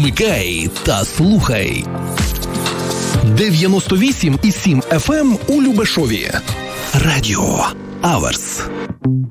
Вмикай та слухай. 98,7 FM у Любешові. Радіо Аверс.